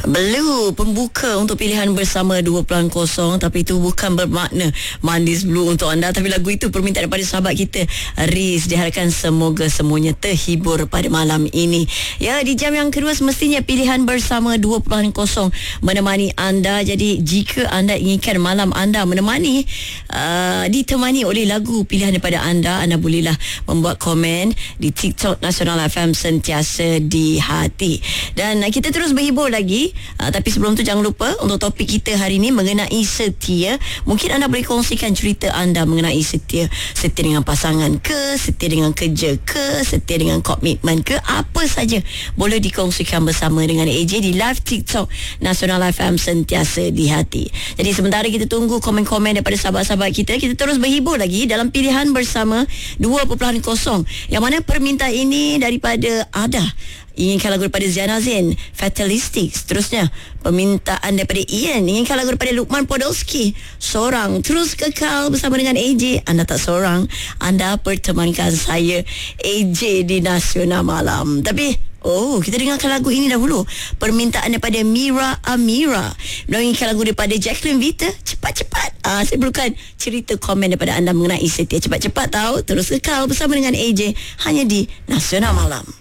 Blue pembuka untuk pilihan bersama 2.0, tapi itu bukan bermakna manis blue untuk anda, tapi lagu itu permintaan daripada sahabat kita Riz. Diharapkan semoga semuanya terhibur pada malam ini. Ya, di jam yang kedua semestinya pilihan bersama 2.0 menemani anda. Jadi jika anda inginkan malam anda ditemani oleh lagu pilihan daripada anda bolehlah membuat komen di TikTok Nasional FM Sentiasa di Hati. Dan kita terus berhibur lagi. Tapi sebelum tu jangan lupa untuk topik kita hari ini mengenai setia. Mungkin anda boleh kongsikan cerita anda mengenai setia. Setia dengan pasangan ke, setia dengan kerja ke, setia dengan komitmen ke, apa saja boleh dikongsikan bersama dengan AJ di live TikTok Nasional FM Sentiasa di Hati. Jadi sementara kita tunggu komen-komen daripada sahabat-sahabat kita terus berhibur lagi dalam pilihan bersama 2.0, yang mana permintaan ini daripada Ada. Inginkan lagu daripada Ziana Zain, Fatalistic. Seterusnya permintaan daripada Ian, inginkan lagu daripada Lukman Podolski, Seorang. Terus kekal bersama dengan AJ. Anda tak seorang, anda pertemankan saya AJ di Nasional Malam. Tapi kita dengarkan lagu ini dahulu. Permintaan daripada Mira Amira, menginginkan lagu daripada Jacqueline Vita, Cepat-cepat. Saya perlukan cerita komen daripada anda mengenai setia. Cepat-cepat tahu. Terus kekal bersama dengan AJ hanya di Nasional Malam.